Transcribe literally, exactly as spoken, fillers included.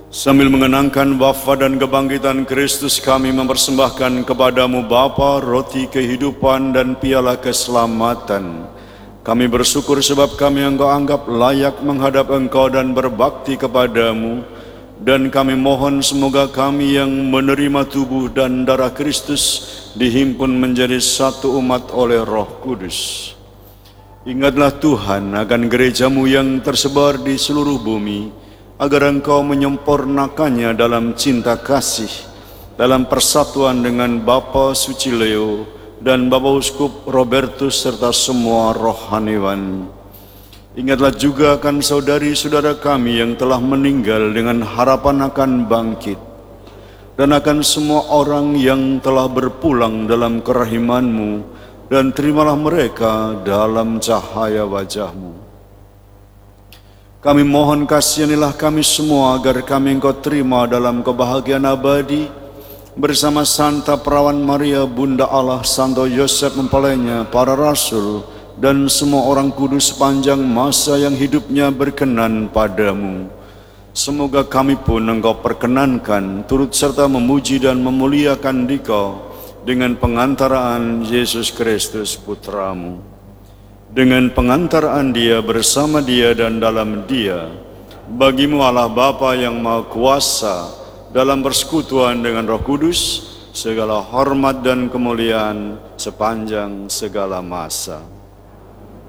Sambil mengenangkan wafat dan kebangkitan Kristus, kami mempersembahkan kepadamu Bapa, roti kehidupan dan piala keselamatan. Kami bersyukur sebab kami Engkau anggap layak menghadap Engkau dan berbakti kepadamu. Dan kami mohon semoga kami yang menerima tubuh dan darah Kristus dihimpun menjadi satu umat oleh Roh Kudus. Ingatlah Tuhan akan gerejamu yang tersebar di seluruh bumi, agar Engkau menyempurnakannya dalam cinta kasih, dalam persatuan dengan Bapa Suci Leo dan Bapak Uskup Robertus serta semua rohaniwan. Ingatlah juga akan saudari-saudara kami yang telah meninggal dengan harapan akan bangkit, dan akan semua orang yang telah berpulang dalam kerahiman-Mu, dan terimalah mereka dalam cahaya wajah-Mu. Kami mohon kasihanilah kami semua agar kami Engkau terima dalam kebahagiaan abadi bersama Santa Perawan Maria, Bunda Allah, Santo Yosef mempelainya, para rasul, dan semua orang kudus sepanjang masa yang hidupnya berkenan padamu. Semoga kami pun Engkau perkenankan turut serta memuji dan memuliakan Dikau dengan pengantaraan Yesus Kristus Putramu. Dengan pengantaraan Dia, bersama Dia, dan dalam Dia, bagimu Allah Bapa yang Maha Kuasa, dalam persekutuan dengan Roh Kudus, segala hormat dan kemuliaan sepanjang segala masa.